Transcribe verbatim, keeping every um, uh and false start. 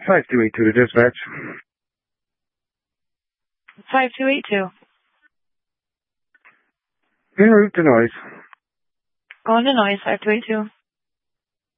five two eight two to dispatch. five two eight two. En route to noise. Going to noise, five two eight two.